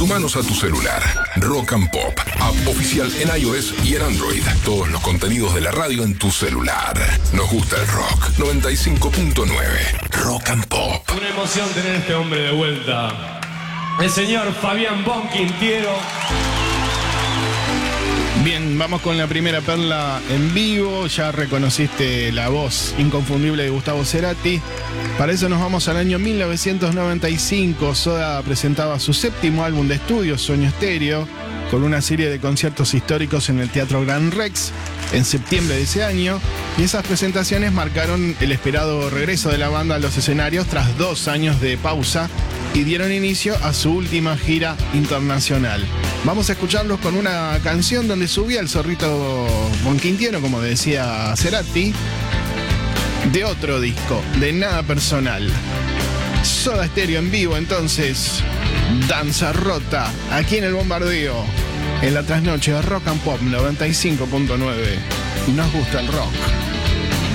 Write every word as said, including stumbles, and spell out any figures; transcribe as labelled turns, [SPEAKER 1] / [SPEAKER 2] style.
[SPEAKER 1] Sumanos a tu celular. Rock and Pop, app oficial en iOS y en Android. Todos los contenidos de la radio en tu celular. Nos gusta el rock. noventa y cinco punto nueve. Rock and Pop.
[SPEAKER 2] Una emoción tener a este hombre de vuelta. El señor Fabián Bonquintiero.
[SPEAKER 3] Bien, vamos con la primera perla en vivo. Ya reconociste la voz inconfundible de Gustavo Cerati. Para eso nos vamos al año mil novecientos noventa y cinco. Soda presentaba su séptimo álbum de estudio, Sueño Estéreo, con una serie de conciertos históricos en el Teatro Gran Rex en septiembre de ese año. Y esas presentaciones marcaron el esperado regreso de la banda a los escenarios tras dos años de pausa y dieron inicio a su última gira internacional. Vamos a escucharlos con una canción donde subía el zorrito Bonquintiero, como decía Cerati, de otro disco, de Nada Personal. Soda Stereo en vivo, entonces, Danza Rota, aquí en el Bombardeo, en la trasnoche de Rock and Pop noventa y cinco punto nueve. Nos gusta el rock.